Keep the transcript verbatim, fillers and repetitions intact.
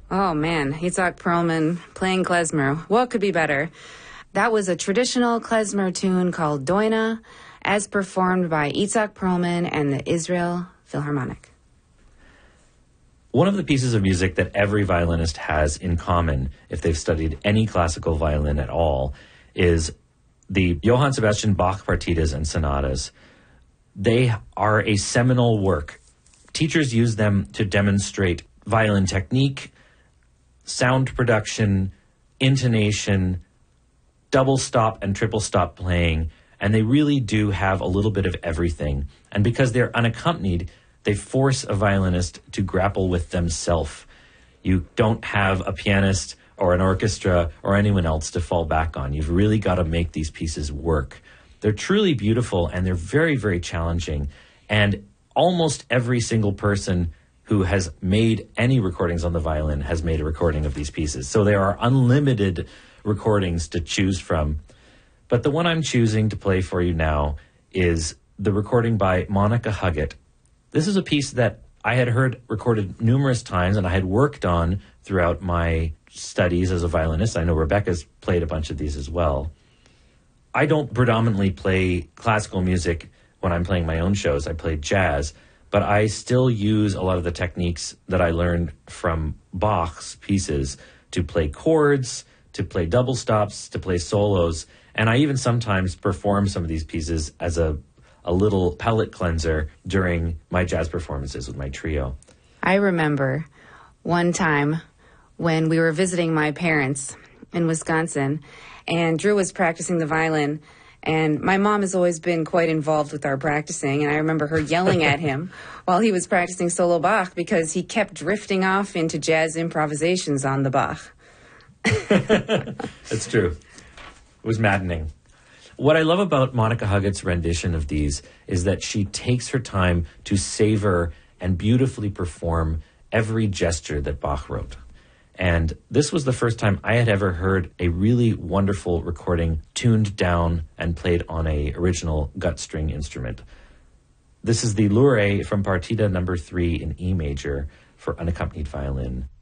Oh, man, Itzhak Perlman playing klezmer. What could be better? That was a traditional klezmer tune called Doina, as performed by Itzhak Perlman and the Israel Philharmonic. One of the pieces of music that every violinist has in common, if they've studied any classical violin at all, is the Johann Sebastian Bach partitas and sonatas. They are a seminal work. Teachers use them to demonstrate violin technique, sound production, intonation, double stop and triple stop playing, and they really do have a little bit of everything. And because they're unaccompanied, they force a violinist to grapple with themselves. You don't have a pianist or an orchestra or anyone else to fall back on. You've really got to make these pieces work. They're truly beautiful, and they're very, very challenging. And almost every single person who has made any recordings on the violin has made a recording of these pieces. So there are unlimited recordings to choose from. But the one I'm choosing to play for you now is the recording by Monica Huggett. This is a piece that I had heard recorded numerous times and I had worked on throughout my studies as a violinist. I know Rebecca's played a bunch of these as well. I don't predominantly play classical music when I'm playing my own shows. I play jazz, but I still use a lot of the techniques that I learned from Bach's pieces to play chords, to play double stops, to play solos, and I even sometimes perform some of these pieces as a, a little palate cleanser during my jazz performances with my trio. I remember one time when we were visiting my parents in Wisconsin, and Drew was practicing the violin, and my mom has always been quite involved with our practicing, and I remember her yelling at him while he was practicing solo Bach because he kept drifting off into jazz improvisations on the Bach. It's true. It was maddening. What I love about Monica Huggett's rendition of these is that she takes her time to savor and beautifully perform every gesture that Bach wrote. And this was the first time I had ever heard a really wonderful recording tuned down and played on a original gut string instrument. This is the Lure from Partita number three in E major for unaccompanied violin.